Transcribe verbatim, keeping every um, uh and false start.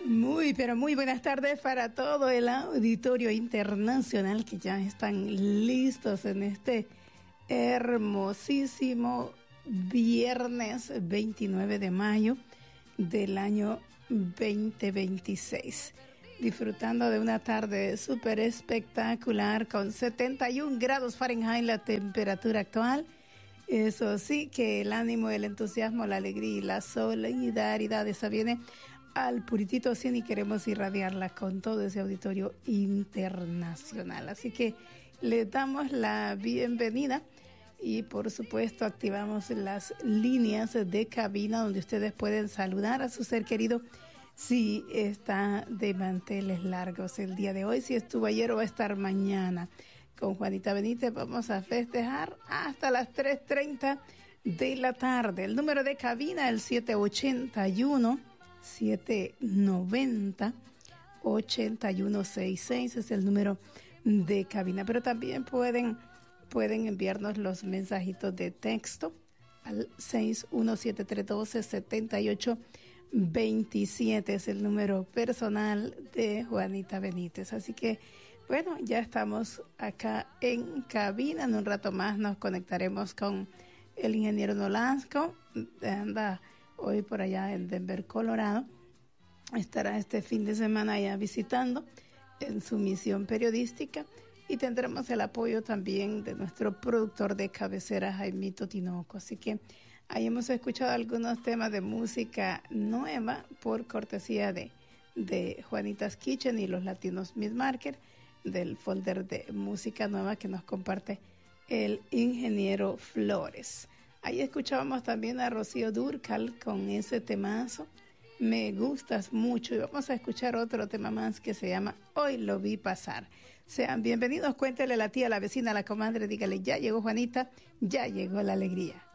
Muy, pero muy buenas tardes para todo el auditorio internacional que ya están listos en este hermosísimo viernes veintinueve de mayo del año veinte veintiséis. Disfrutando de una tarde súper espectacular con setenta y un grados Fahrenheit la temperatura actual. Eso sí, que el ánimo, el entusiasmo, la alegría y la solidaridad, esa viene al puritito cien y queremos irradiarla con todo ese auditorio internacional. Así que le damos la bienvenida y por supuesto activamos las líneas de cabina donde ustedes pueden saludar a su ser querido si está de manteles largos el día de hoy, si estuvo ayer o va a estar mañana. Con Juanita Benítez vamos a festejar hasta las tres treinta de la tarde. El número de cabina, el siete ochenta y uno, siete noventa, ochenta y uno sesenta y seis es el número de cabina. Pero también pueden, pueden enviarnos los mensajitos de texto al seis uno siete tres uno dos siete ocho dos siete, es el número personal de Juanita Benítez. Así que bueno, ya estamos acá en cabina. En un rato más nos conectaremos con el ingeniero Nolasco. Anda hoy por allá en Denver, Colorado. Estará este fin de semana ya visitando en su misión periodística. Y tendremos el apoyo también de nuestro productor de cabecera, Jaimito Tinoco. Así que ahí hemos escuchado algunos temas de música nueva por cortesía de, de Juanita's Kitchen y los Latinos Mid Market, del folder de música nueva que nos comparte el ingeniero Flores. Ahí escuchábamos también a Rocío Dúrcal con ese temazo, Me Gustas Mucho, y vamos a escuchar otro tema más que se llama Hoy Lo Vi Pasar. Sean bienvenidos, cuéntele a la tía, a la vecina, a la comadre, dígale, ya llegó Juanita, ya llegó la alegría.